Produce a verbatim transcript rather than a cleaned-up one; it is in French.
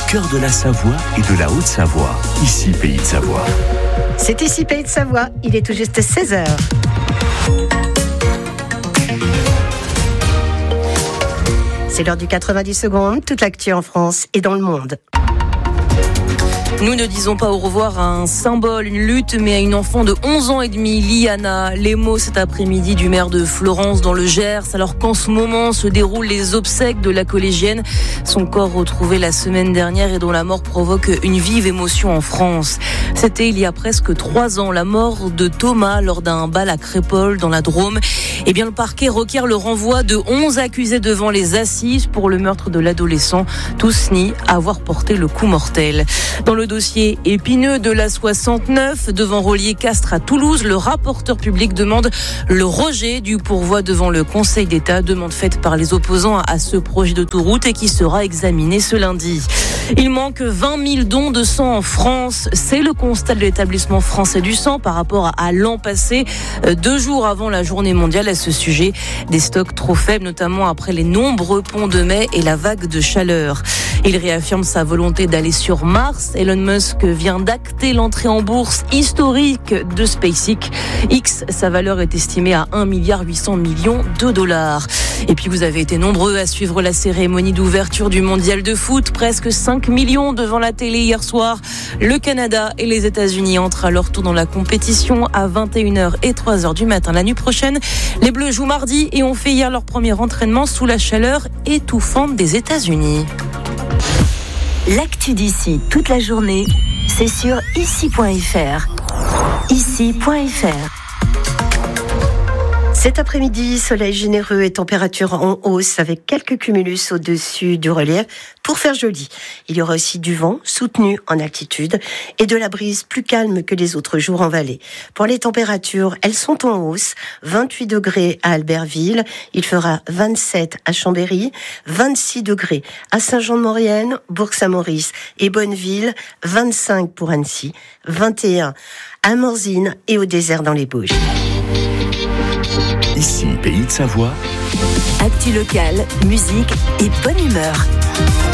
cœur de la Savoie et de la Haute-Savoie. Ici, Pays de Savoie. C'est ici, Pays de Savoie. Il est tout juste seize heures. C'est l'heure du quatre-vingt-dix secondes, toute l'actu en France et dans le monde. Nous ne disons pas au revoir à un symbole, une lutte, mais à une enfant de onze ans et demi, Liana. Les mots cet après-midi du maire de Florence dans le Gers, alors qu'en ce moment se déroulent les obsèques de la collégienne. Son corps retrouvé la semaine dernière et dont la mort provoque une vive émotion en France. C'était il y a presque trois ans, la mort de Thomas lors d'un bal à Crépol dans la Drôme. Eh bien, le parquet requiert le renvoi de onze accusés devant les assises pour le meurtre de l'adolescent. Tous nient avoir porté le coup mortel. Dans le dossier épineux de la soixante-neuf, devant Rollier-Castres à Toulouse, le rapporteur public demande le rejet du pourvoi devant le Conseil d'État, demande faite par les opposants à ce projet d'autoroute et qui sera examiné ce lundi. Il manque vingt mille dons de sang en France. C'est le constat de l'établissement français du sang par rapport à l'an passé, deux jours avant la journée mondiale à ce sujet. Des stocks trop faibles, notamment après les nombreux ponts de mai et la vague de chaleur. Il réaffirme sa volonté d'aller sur Mars. Elon Musk vient d'acter l'entrée en bourse historique de SpaceX. X, sa valeur est estimée à un virgule huit milliard de dollars. Et puis vous avez été nombreux à suivre la cérémonie d'ouverture du mondial de foot. Presque cinq millions devant la télé hier soir. Le Canada et les États-Unis entrent à leur tour dans la compétition à vingt et une heures et trois heures du matin la nuit prochaine. Les Bleus jouent mardi et ont fait hier leur premier entraînement sous la chaleur étouffante des États-Unis. L'actu d'ici toute la journée, c'est sur ici point f r. ici point f r. Cet après-midi, soleil généreux et température en hausse avec quelques cumulus au-dessus du relief pour faire joli. Il y aura aussi du vent soutenu en altitude et de la brise plus calme que les autres jours en vallée. Pour les températures, elles sont en hausse. vingt-huit degrés à Albertville, il fera vingt-sept à Chambéry, vingt-six degrés à Saint-Jean-de-Maurienne, Bourg-Saint-Maurice et Bonneville, vingt-cinq pour Annecy, vingt et un à Morzine et au désert dans les Bauges. Ici, Pays de Savoie. Actu locale, musique et bonne humeur.